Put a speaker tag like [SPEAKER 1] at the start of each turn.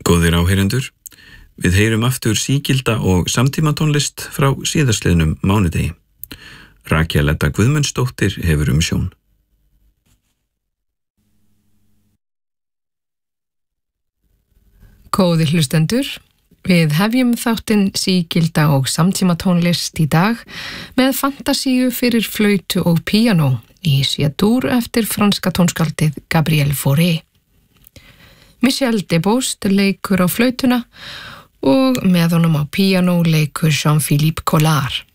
[SPEAKER 1] Góðir áheyrendur, við heyrum aftur sígilda og samtímatónlist frá síðastliðnum mánudegi. Rakel Edda Guðmundsdóttir hefur umsjón.
[SPEAKER 2] Góðir hlustendur, við hefjum þáttinn sígilda og samtímatónlist í dag með fantasíu fyrir flautu og píanó í C-dúr eftir franska tónskáldið Gabriel Fauré. Michel Debost leikur á flautuna og með honum á píanó leikur Jean-Philippe Collard.